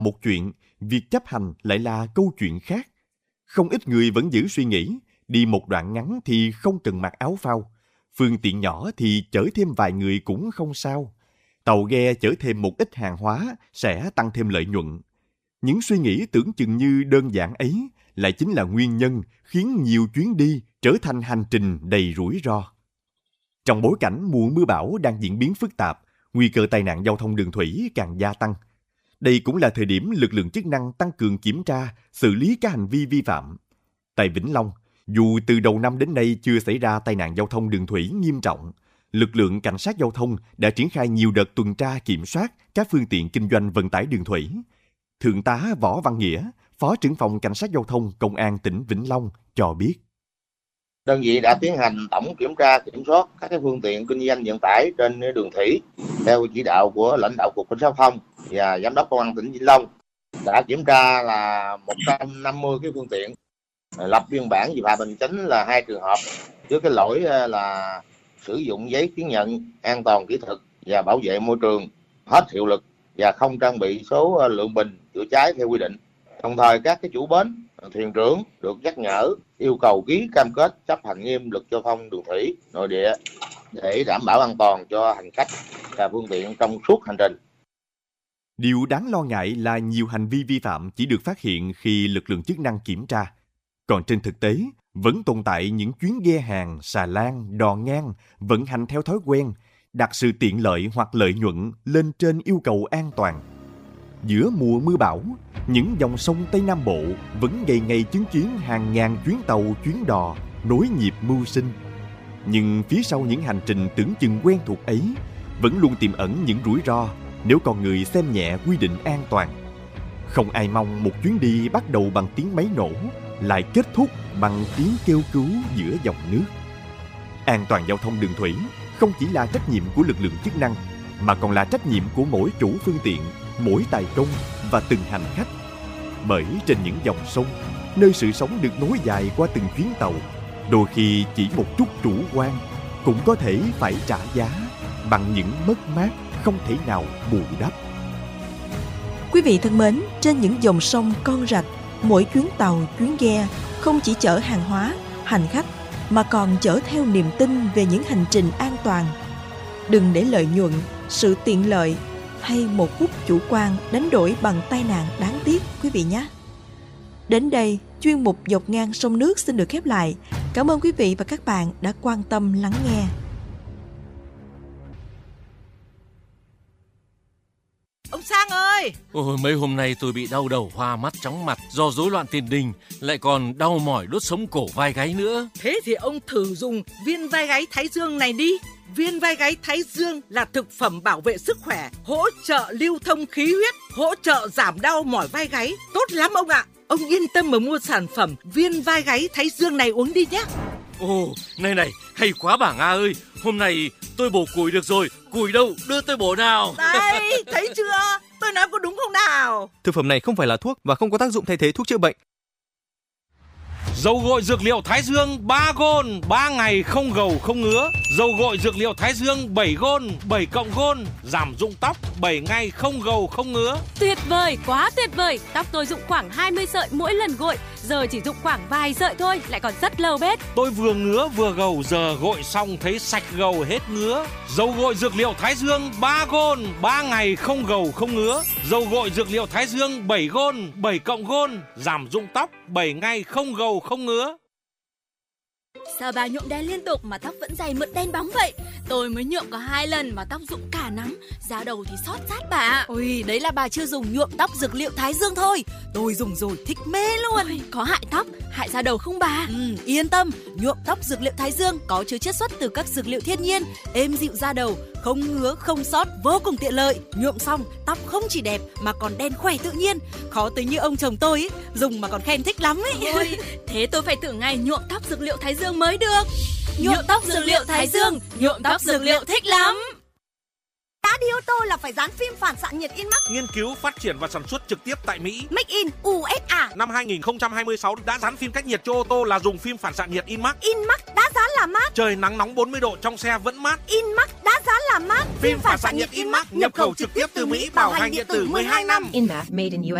một chuyện, việc chấp hành lại là câu chuyện khác. Không ít người vẫn giữ suy nghĩ, đi một đoạn ngắn thì không cần mặc áo phao. Phương tiện nhỏ thì chở thêm vài người cũng không sao. Tàu ghe chở thêm một ít hàng hóa sẽ tăng thêm lợi nhuận. Những suy nghĩ tưởng chừng như đơn giản ấy lại chính là nguyên nhân khiến nhiều chuyến đi trở thành hành trình đầy rủi ro. Trong bối cảnh mùa mưa bão đang diễn biến phức tạp, nguy cơ tai nạn giao thông đường thủy càng gia tăng. Đây cũng là thời điểm lực lượng chức năng tăng cường kiểm tra, xử lý các hành vi vi phạm. Tại Vĩnh Long, dù từ đầu năm đến nay chưa xảy ra tai nạn giao thông đường thủy nghiêm trọng, lực lượng cảnh sát giao thông đã triển khai nhiều đợt tuần tra kiểm soát các phương tiện kinh doanh vận tải đường thủy. Thượng tá Võ Văn Nghĩa, Phó trưởng phòng Cảnh sát giao thông Công an tỉnh Vĩnh Long cho biết. Đơn vị đã tiến hành tổng kiểm tra kiểm soát các phương tiện kinh doanh vận tải trên đường thủy theo chỉ đạo của lãnh đạo Cục Cảnh sát giao thông và Giám đốc Công an tỉnh Vĩnh Long. Đã kiểm tra là 150 cái phương tiện, lập biên bản vi phạm hành chính là 2 trường hợp với cái lỗi là sử dụng giấy chứng nhận an toàn kỹ thuật và bảo vệ môi trường hết hiệu lực và không trang bị số lượng bình chữa cháy theo quy định. Đồng thời các cái chủ bến, thuyền trưởng được nhắc nhở yêu cầu ký cam kết chấp hành nghiêm luật giao thông đường thủy nội địa để đảm bảo an toàn cho hành khách và phương tiện trong suốt hành trình. Điều đáng lo ngại là nhiều hành vi vi phạm chỉ được phát hiện khi lực lượng chức năng kiểm tra. Còn trên thực tế, vẫn tồn tại những chuyến ghe hàng, xà lan, đò ngang vận hành theo thói quen, đặt sự tiện lợi hoặc lợi nhuận lên trên yêu cầu an toàn. Giữa mùa mưa bão, những dòng sông Tây Nam Bộ vẫn ngày ngày chứng kiến hàng ngàn chuyến tàu, chuyến đò nối nhịp mưu sinh. Nhưng phía sau những hành trình tưởng chừng quen thuộc ấy, vẫn luôn tiềm ẩn những rủi ro nếu con người xem nhẹ quy định an toàn. Không ai mong một chuyến đi bắt đầu bằng tiếng máy nổ, lại kết thúc bằng tiếng kêu cứu giữa dòng nước. An toàn giao thông đường thủy không chỉ là trách nhiệm của lực lượng chức năng, mà còn là trách nhiệm của mỗi chủ phương tiện, mỗi tài công và từng hành khách. Bởi trên những dòng sông, nơi sự sống được nối dài qua từng chuyến tàu, đôi khi chỉ một chút chủ quan cũng có thể phải trả giá bằng những mất mát không thể nào bù đắp. Quý vị thân mến, trên những dòng sông con rạch, mỗi chuyến tàu, chuyến ghe không chỉ chở hàng hóa, hành khách mà còn chở theo niềm tin về những hành trình an toàn. Đừng để lợi nhuận, sự tiện lợi hay một phút chủ quan đánh đổi bằng tai nạn đáng tiếc quý vị nhé. Đến đây, chuyên mục Dọc ngang sông nước xin được khép lại. Cảm ơn quý vị và các bạn đã quan tâm lắng nghe. Ông Sang ơi! Ôi, mấy hôm nay tôi bị đau đầu, hoa mắt, chóng mặt do rối loạn tiền đình, lại còn đau mỏi đốt sống cổ vai gáy nữa. Thế thì ông thử dùng viên vai gáy Thái Dương này đi. Viên vai gáy Thái Dương là thực phẩm bảo vệ sức khỏe, hỗ trợ lưu thông khí huyết, hỗ trợ giảm đau mỏi vai gáy. Tốt lắm ông ạ! Ông yên tâm mà mua sản phẩm viên vai gáy Thái Dương này uống đi nhé. Ồ, này, hay quá bà Nga ơi. Hôm nay tôi bổ củi được rồi. Củi đâu, đưa tôi bổ nào. Đây, thấy chưa? Tôi nói có đúng không nào? Thực phẩm này không phải là thuốc và không có tác dụng thay thế thuốc chữa bệnh. Dầu gội dược liệu Thái Dương 3 gôn, 3 ngày không gầu không ngứa. Dầu gội dược liệu Thái Dương 7 gôn, 7 cộng gôn, giảm rụng tóc 7 ngày không gầu không ngứa. Tuyệt vời, quá tuyệt vời. Tóc tôi rụng khoảng 20 sợi mỗi lần gội, giờ chỉ rụng khoảng vài sợi thôi, lại còn rất lâu bết. Tôi vừa ngứa vừa gầu, giờ gội xong thấy sạch gầu hết ngứa. Dầu gội dược liệu Thái Dương 3 gôn, 3 ngày không gầu không ngứa. Dầu gội dược liệu Thái Dương 7 gôn, 7 cộng gôn, giảm rụng tóc 7 ngày không gầu không ngứa. Sao bà nhuộm đen liên tục mà tóc vẫn dày mượt đen bóng vậy? Tôi mới nhuộm có 2 lần mà tóc rụng cả nắm, da đầu thì xót rát bà. Ôi, đấy là bà chưa dùng nhuộm tóc dược liệu Thái Dương thôi. Tôi dùng rồi thích mê luôn. Ôi, có hại tóc, hại da đầu không bà? Yên tâm, nhuộm tóc dược liệu Thái Dương có chứa chiết xuất từ các dược liệu thiên nhiên, êm dịu da đầu, không ngứa, không xót, vô cùng tiện lợi. Nhuộm xong, tóc không chỉ đẹp mà còn đen khỏe tự nhiên. Khó tính như ông chồng tôi ấy, dùng mà còn khen thích lắm ấy. Ôi, thế tôi phải thử ngày nhuộm tóc dược liệu Thái Dương mới được. Nhuộm tóc dược liệu Thái Dương, nhuộm tóc dược liệu thích lắm. đã đi ô tô là phải dán phim phản xạ nhiệt Inmax. Nghiên cứu, phát triển và sản xuất trực tiếp tại Mỹ. Make in USA. Năm 2026 đã dán phim cách nhiệt cho ô tô là dùng phim phản xạ nhiệt Inmax. Inmax đã dán là mát. Trời nắng nóng 40 độ trong xe vẫn mát. Inmax đã dán là mát. Phim phản xạ nhiệt Inmax nhập khẩu trực tiếp từ Mỹ, bảo hành điện tử 12 năm. Inmax made in USA.